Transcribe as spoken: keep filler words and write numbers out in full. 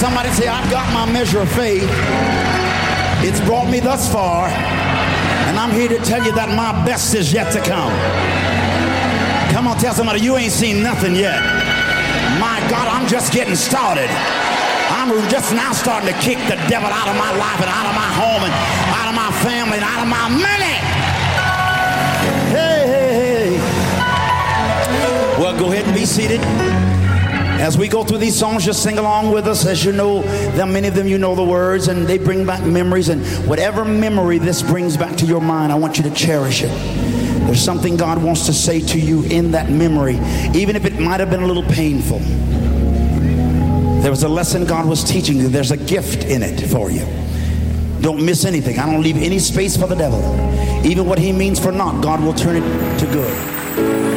Somebody say, I've got my measure of faith. It's brought me thus far. And I'm here to tell you that my best is yet to come. Come on, tell somebody, you ain't seen nothing yet. My God, I'm just getting started. I'm just now starting to kick the devil out of my life and out of my home and out of my family and out of my money. Hey, hey, hey. Well, go ahead and be seated. As we go through these songs, just sing along with us. As you know, there, many of them you know the words, and they bring back memories. And whatever memory this brings back to your mind, I want you to cherish it. There's something God wants to say to you in that memory, even if it might have been a little painful. There was a lesson God was teaching you. There's a gift in it for you. Don't miss anything. I don't leave any space for the devil. Even what he means for naught, God will turn it to good.